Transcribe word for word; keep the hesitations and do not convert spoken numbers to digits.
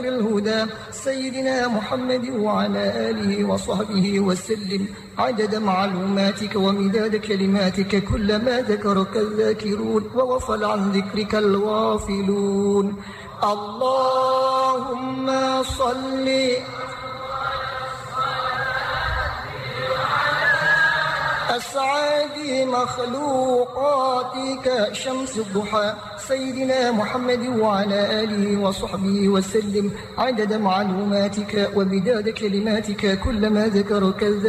الهدى سيدنا محمد وعلى آله وصحبه وسلم عدد معلوماتك ومداد كلماتك كلما ذكرك الذاكرون وغفل عن ذكرك الغافلون. اللهم صل أسعد مخلوقاتك شمس الضحى سيدنا محمد وعلى آله وصحبه وسلم عدد معلوماتك وبداد كلماتك كلما ذكرك